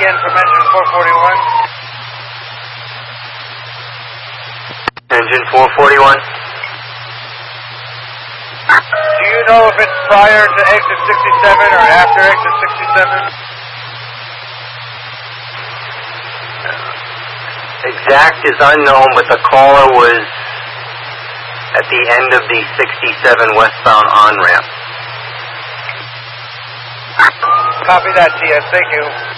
again from engine 441. Engine 441. Do you know if it's prior to exit 67 or after exit 67? Exact is unknown, but the caller was at the end of the 67 westbound on-ramp. Copy that, TS. Thank you.